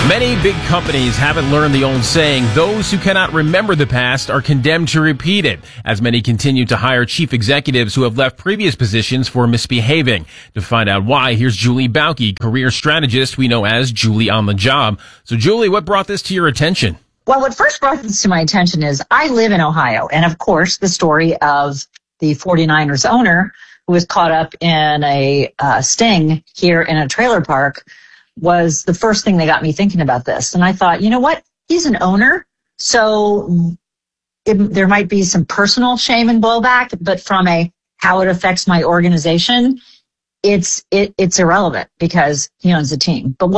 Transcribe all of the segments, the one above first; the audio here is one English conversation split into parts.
Many big companies haven't learned the old saying, those who cannot remember the past are condemned to repeat it, as many continue to hire chief executives who have left previous positions for misbehaving. To find out why, here's Julie Bauke, career strategist we know as Julie on the Job. So Julie, what brought this to your attention? Well, what first brought this to my attention is I live in Ohio, and of course the story of the 49ers owner who was caught up in a sting here in a trailer park was the first thing that got me thinking about this. And I thought, you know what? He's an owner, so there might be some personal shame and blowback, but from how it affects my organization, it's irrelevant because he owns the team. But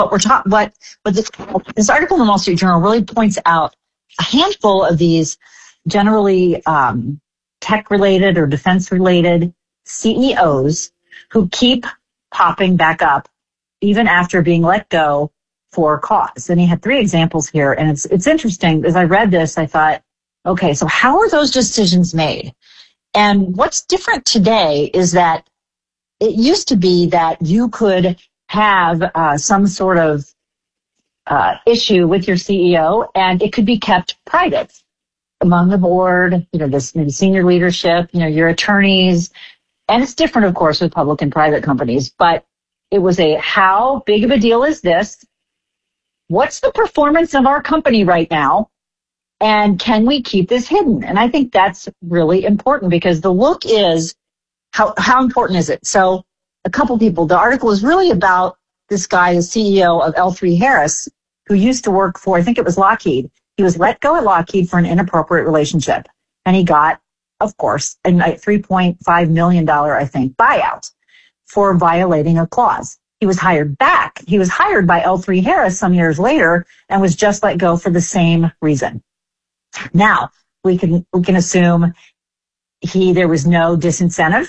this article in the Wall Street Journal really points out a handful of these generally tech-related or defense-related CEOs who keep popping back up even after being let go for cause. And he had 3 examples here. And it's interesting. As I read this, I thought, okay, so how are those decisions made? And what's different today is that it used to be that you could have some sort of issue with your CEO and it could be kept private among the board, the senior leadership, your attorneys. And it's different, of course, with public and private companies, but it was how big of a deal is this? What's the performance of our company right now? And can we keep this hidden? And I think that's really important because the look is how important is it? So a couple people, the article is really about this guy, the CEO of L3Harris, who used to work for, I think it was Lockheed. He was let go at Lockheed for an inappropriate relationship. And he got, of course, a $3.5 million, I think, buyout for violating a clause. He was hired back. He was hired by L3Harris some years later and was just let go for the same reason. Now, we can assume there was no disincentive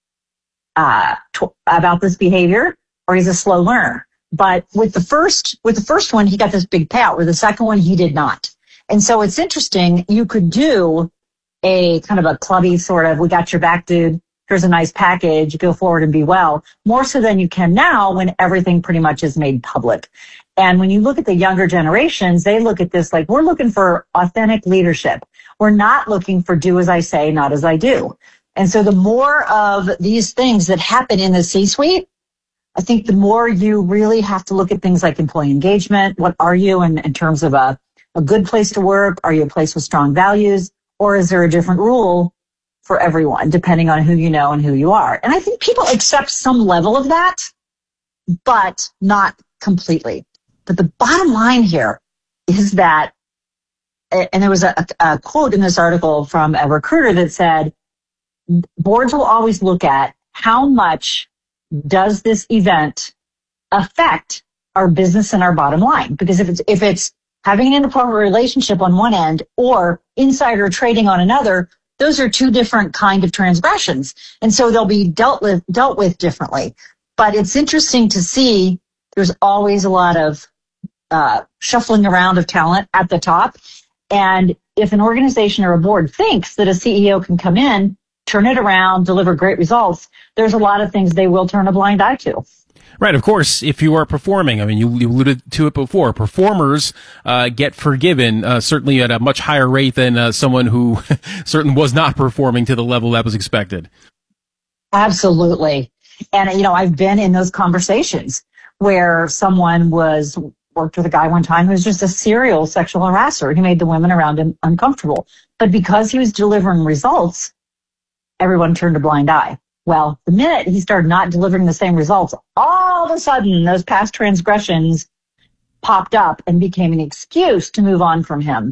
about this behavior, or he's a slow learner. But with the first one, he got this big payout. With the second one, he did not. And so it's interesting. You could do a kind of a clubby sort of, we got your back, dude. Here's a nice package, go forward and be well, more so than you can now when everything pretty much is made public. And when you look at the younger generations, they look at this like, we're looking for authentic leadership. We're not looking for do as I say, not as I do. And so the more of these things that happen in the C-suite, I think the more you really have to look at things like employee engagement. What are you in terms of a good place to work? Are you a place with strong values? Or is there a different rule for everyone, depending on who you know and who you are? And I think people accept some level of that, but not completely. But the bottom line here is that, and there was a quote in this article from a recruiter that said, boards will always look at how much does this event affect our business and our bottom line? Because if it's having an inappropriate relationship on one end or insider trading on another, those are 2 different kind of transgressions. And so they'll be dealt with differently. But it's interesting to see there's always a lot of shuffling around of talent at the top. And if an organization or a board thinks that a CEO can come in, turn it around, deliver great results, there's a lot of things they will turn a blind eye to. Right, of course, if you are performing, I mean, you alluded to it before, performers get forgiven certainly at a much higher rate than someone who certainly was not performing to the level that was expected. Absolutely. And, I've been in those conversations where someone worked with a guy one time who was just a serial sexual harasser. He made the women around him uncomfortable. But because he was delivering results, everyone turned a blind eye. Well, the minute he started not delivering the same results, all of a sudden those past transgressions popped up and became an excuse to move on from him.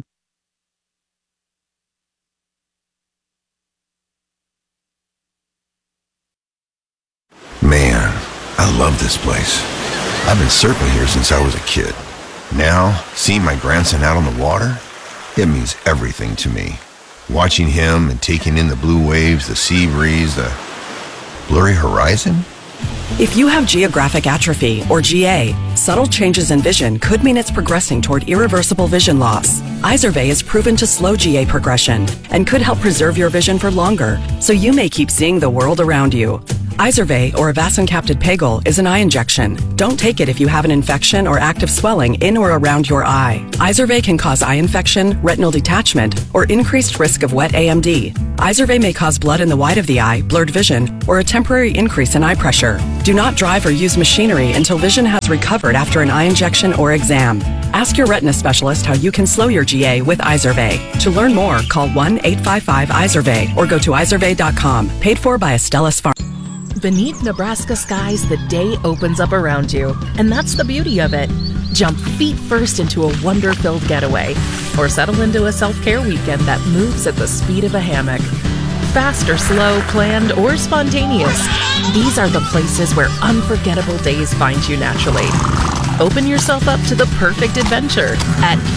Man, I love this place. I've been surfing here since I was a kid. Now, seeing my grandson out on the water, it means everything to me. Watching him and taking in the blue waves, the sea breeze, the blurry horizon? If you have geographic atrophy, or GA, subtle changes in vision could mean it's progressing toward irreversible vision loss. Izervay is proven to slow GA progression and could help preserve your vision for longer, so you may keep seeing the world around you. Izervay, or avacincaptad pegol, is an eye injection. Don't take it if you have an infection or active swelling in or around your eye. Izervay can cause eye infection, retinal detachment, or increased risk of wet AMD. Izervay may cause blood in the white of the eye, blurred vision, or a temporary increase in eye pressure. Do not drive or use machinery until vision has recovered after an eye injection or exam. Ask your retina specialist how you can slow your GA with Izervay. To learn more, call 1-855-IZERVAY or go to izervay.com. Paid for by Astellas Pharma. Beneath Nebraska skies, the day opens up around you, and that's the beauty of it. Jump feet first into a wonder-filled getaway, or settle into a self-care weekend that moves at the speed of a hammock. Fast or slow, planned or spontaneous, these are the places where unforgettable days find you naturally. Open yourself up to the perfect adventure at